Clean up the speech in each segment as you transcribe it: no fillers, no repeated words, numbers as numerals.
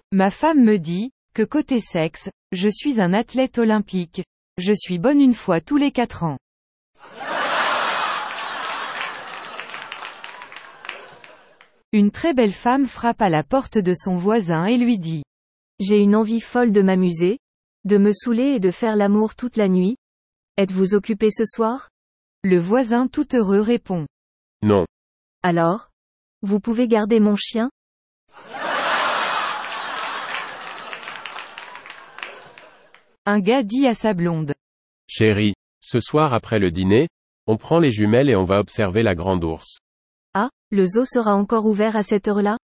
Ma femme me dit, que côté sexe, je suis un athlète olympique. Je suis bonne une fois tous les 4 ans. Une très belle femme frappe à la porte de son voisin et lui dit: J'ai une envie folle de m'amuser, de me saouler et de faire l'amour toute la nuit. Êtes-vous occupé ce soir? Le voisin tout heureux répond: Non. Alors? Vous pouvez garder mon chien? Un gars dit à sa blonde: Chérie, ce soir après le dîner, on prend les jumelles et on va observer la grande ours. Ah, le zoo sera encore ouvert à cette heure-là?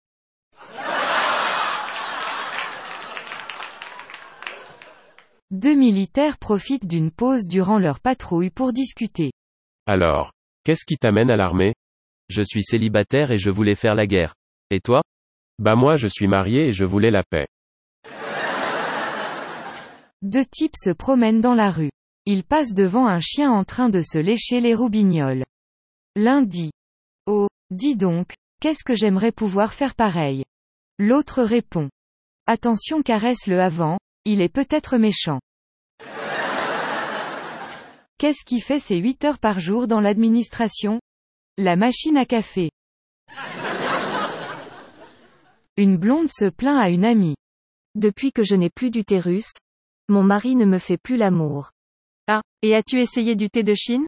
Deux militaires profitent d'une pause durant leur patrouille pour discuter. Alors, qu'est-ce qui t'amène à l'armée? Je suis célibataire et je voulais faire la guerre. Et toi? Bah moi je suis marié et je voulais la paix. Deux types se promènent dans la rue. Ils passent devant un chien en train de se lécher les roubignoles. L'un dit: Oh, dis donc, qu'est-ce que j'aimerais pouvoir faire pareil. L'autre répond: Attention, caresse-le avant, il est peut-être méchant. Qu'est-ce qui fait ses 8 heures par jour dans l'administration? La machine à café. Une blonde se plaint à une amie. Depuis que je n'ai plus d'utérus, mon mari ne me fait plus l'amour. Ah, et as-tu essayé du thé de Chine?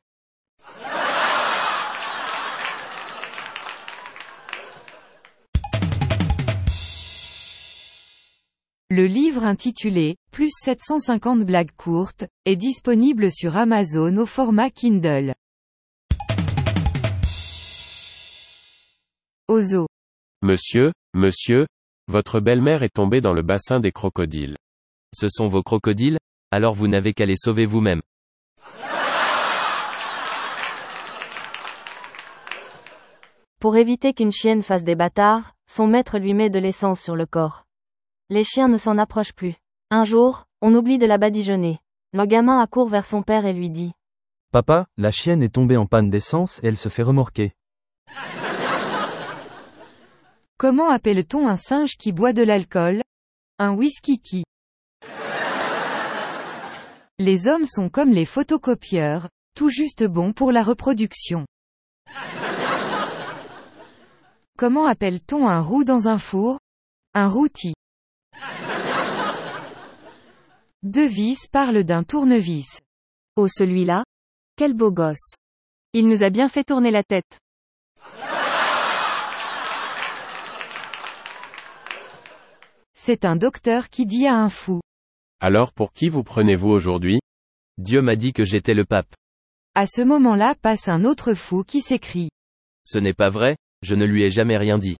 Le livre intitulé « Plus 750 blagues courtes » est disponible sur Amazon au format Kindle. Au zoo. Monsieur, votre belle-mère est tombée dans le bassin des crocodiles. Ce sont vos crocodiles? Alors vous n'avez qu'à les sauver vous-même. Pour éviter qu'une chienne fasse des bâtards, son maître lui met de l'essence sur le corps. Les chiens ne s'en approchent plus. Un jour, on oublie de la badigeonner. Le gamin accourt vers son père et lui dit: Papa, la chienne est tombée en panne d'essence et elle se fait remorquer. Comment appelle-t-on un singe qui boit de l'alcool? Un whisky. Les hommes sont comme les photocopieurs, tout juste bons pour la reproduction. Comment appelle-t-on un roux dans un four? Un rôti. Deux vis parlent d'un tournevis. Oh, celui-là? Quel beau gosse. Il nous a bien fait tourner la tête. C'est un docteur qui dit à un fou: Alors pour qui vous prenez-vous aujourd'hui? Dieu m'a dit que j'étais le pape. À ce moment-là passe un autre fou qui s'écrie: Ce n'est pas vrai, je ne lui ai jamais rien dit.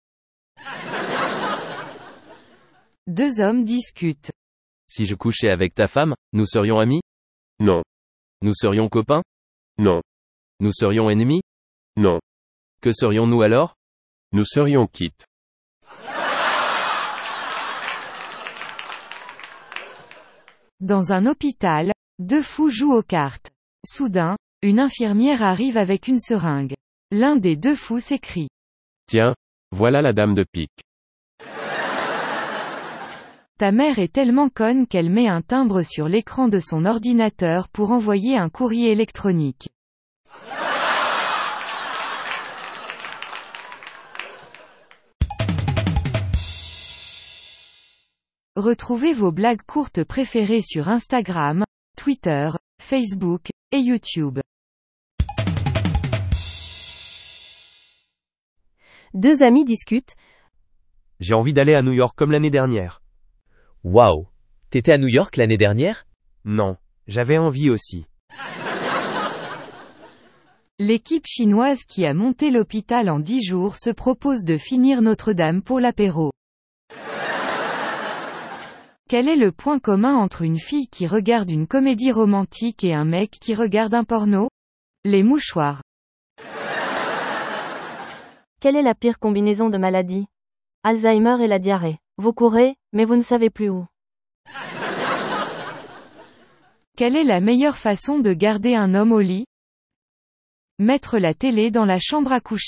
Deux hommes discutent. Si je couchais avec ta femme, nous serions amis? Non. Nous serions copains? Non. Nous serions ennemis? Non. Que serions-nous alors? Nous serions quittes. Dans un hôpital, deux fous jouent aux cartes. Soudain, une infirmière arrive avec une seringue. L'un des deux fous s'écrie: Tiens, voilà la dame de pique. Ta mère est tellement conne qu'elle met un timbre sur l'écran de son ordinateur pour envoyer un courrier électronique. Retrouvez vos blagues courtes préférées sur Instagram, Twitter, Facebook, et YouTube. Deux amis discutent. J'ai envie d'aller à New York comme l'année dernière. Waouh! T'étais à New York l'année dernière? Non, j'avais envie aussi. L'équipe chinoise qui a monté l'hôpital en 10 jours se propose de finir Notre-Dame pour l'apéro. Quel est le point commun entre une fille qui regarde une comédie romantique et un mec qui regarde un porno? Les mouchoirs. Quelle est la pire combinaison de maladies? Alzheimer et la diarrhée. Vous courez, mais vous ne savez plus où. Quelle est la meilleure façon de garder un homme au lit? Mettre la télé dans la chambre à coucher.